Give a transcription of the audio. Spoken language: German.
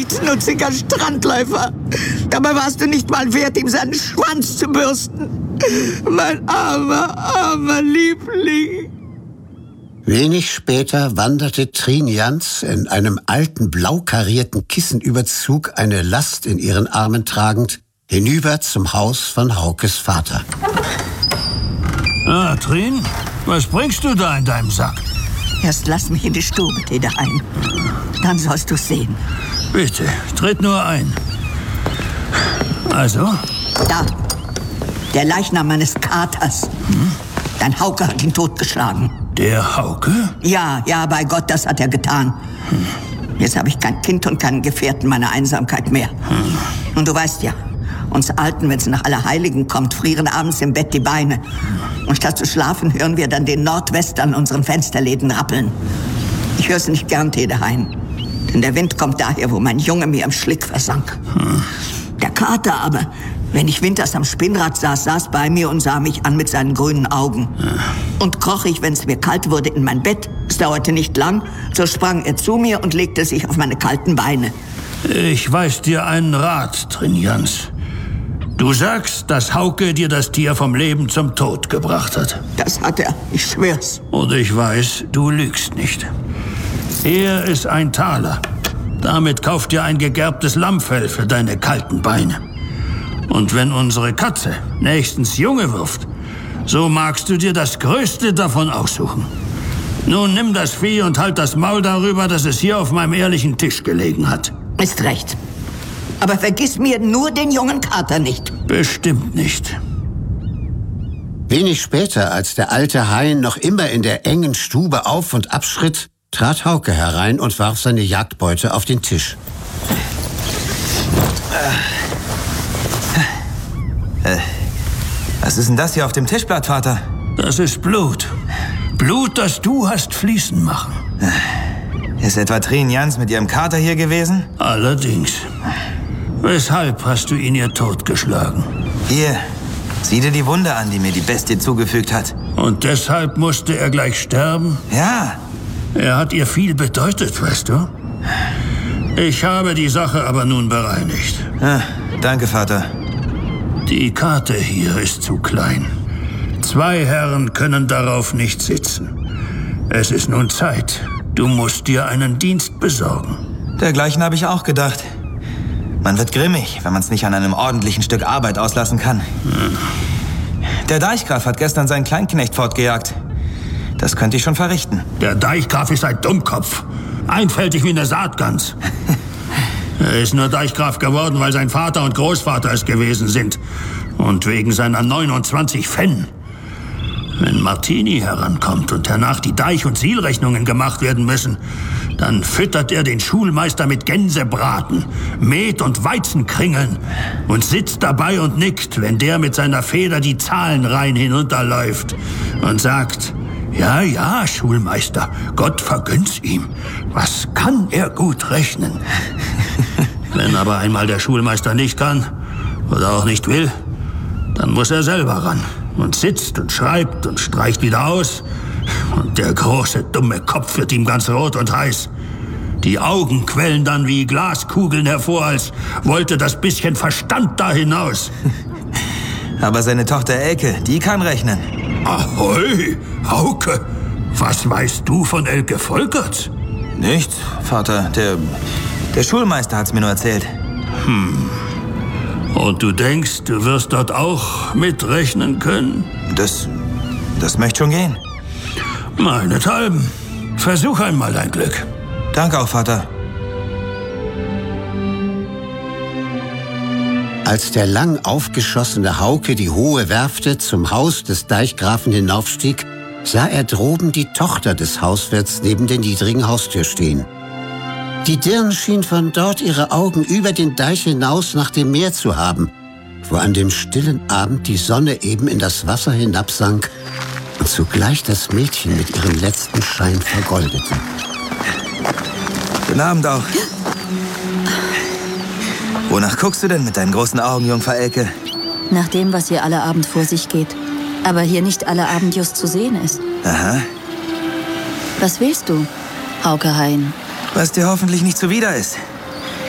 nichtsnutziger Strandläufer. Dabei warst du nicht mal wert, ihm seinen Schwanz zu bürsten. Mein armer Liebling. Wenig später wanderte Trine Jans in einem alten, blau karierten Kissenüberzug, eine Last in ihren Armen tragend, hinüber zum Haus von Haukes Vater. Ah, Trine, was bringst du da in deinem Sack? Erst lass mich in die Stube, Tederheim. Dann sollst du sehen. Bitte, tritt nur ein. Also? Da, der Leichnam meines Katers. Dein Hauke hat ihn totgeschlagen. Der Hauke? Ja, bei Gott, das hat er getan. Jetzt habe ich kein Kind und keinen Gefährten meiner Einsamkeit mehr. Und du weißt ja, uns Alten, wenn es nach Allerheiligen kommt, frieren abends im Bett die Beine. Und statt zu schlafen, hören wir dann den Nordwester an unseren Fensterläden rappeln. Ich höre es nicht gern, Tederheim. Denn der Wind kommt daher, wo mein Junge mir im Schlick versank. Der Kater aber, wenn ich winters am Spinnrad saß bei mir und sah mich an mit seinen grünen Augen. Und kroch ich, wenn es mir kalt wurde, in mein Bett. Es dauerte nicht lang, so sprang er zu mir und legte sich auf meine kalten Beine. Ich weiß dir einen Rat, Trine Jans. Du sagst, dass Hauke dir das Tier vom Leben zum Tod gebracht hat. Das hat er, ich schwör's. Und ich weiß, du lügst nicht. Er ist ein Taler. Damit kauft dir ein gegerbtes Lammfell für deine kalten Beine. Und wenn unsere Katze nächstens Junge wirft, so magst du dir das Größte davon aussuchen. Nun nimm das Vieh und halt das Maul darüber, dass es hier auf meinem ehrlichen Tisch gelegen hat. Ist recht. Aber vergiss mir nur den jungen Kater nicht. Bestimmt nicht. Wenig später, als der alte Hein noch immer in der engen Stube auf und abschritt, trat Hauke herein und warf seine Jagdbeute auf den Tisch. Was ist denn das hier auf dem Tischblatt, Vater? Das ist Blut. Blut, das du hast fließen machen. Ist etwa Trine Jans mit ihrem Kater hier gewesen? Allerdings. Weshalb hast du ihn ihr totgeschlagen? Hier, sieh dir die Wunde an, die mir die Bestie zugefügt hat. Und deshalb musste er gleich sterben? Ja. Er hat ihr viel bedeutet, weißt du? Ich habe die Sache aber nun bereinigt. Danke, Vater. Die Karte hier ist zu klein. 2 Herren können darauf nicht sitzen. Es ist nun Zeit. Du musst dir einen Dienst besorgen. Dergleichen habe ich auch gedacht. Man wird grimmig, wenn man es nicht an einem ordentlichen Stück Arbeit auslassen kann. Der Deichgraf hat gestern seinen Kleinknecht fortgejagt. Das könnte ich schon verrichten. Der Deichgraf ist ein Dummkopf. Einfältig wie eine Saatgans. Er ist nur Deichgraf geworden, weil sein Vater und Großvater es gewesen sind. Und wegen seiner 29 Fennen. Wenn Martini herankommt und hernach die Deich- und Sielrechnungen gemacht werden müssen, dann füttert er den Schulmeister mit Gänsebraten, Met- und Weizenkringeln und sitzt dabei und nickt, wenn der mit seiner Feder die Zahlenreihen hinunterläuft und sagt: Ja, Schulmeister, Gott vergönnt's ihm. Was kann er gut rechnen? Wenn aber einmal der Schulmeister nicht kann oder auch nicht will, dann muss er selber ran und sitzt und schreibt und streicht wieder aus. Und der große, dumme Kopf wird ihm ganz rot und heiß. Die Augen quellen dann wie Glaskugeln hervor, als wollte das bisschen Verstand da hinaus. Aber seine Tochter Elke, die kann rechnen. Ahoi, Hauke, was weißt du von Elke Volkerts? Nichts, Vater. Der Schulmeister hat's mir nur erzählt. Und du denkst, du wirst dort auch mitrechnen können? Das möchte schon gehen. Meinethalben. Versuch einmal dein Glück. Danke auch, Vater. Als der lang aufgeschossene Hauke die hohe Werfte zum Haus des Deichgrafen hinaufstieg, sah er droben die Tochter des Hauswirts neben der niedrigen Haustür stehen. Die Dirn schien von dort ihre Augen über den Deich hinaus nach dem Meer zu haben, wo an dem stillen Abend die Sonne eben in das Wasser hinabsank und zugleich das Mädchen mit ihrem letzten Schein vergoldete. Guten Abend auch. Wonach guckst du denn mit deinen großen Augen, Jungfer Elke? Nach dem, was hier alle Abend vor sich geht. Aber hier nicht alle Abend just zu sehen ist. Aha. Was willst du, Hauke Hein? Was dir hoffentlich nicht zuwider ist.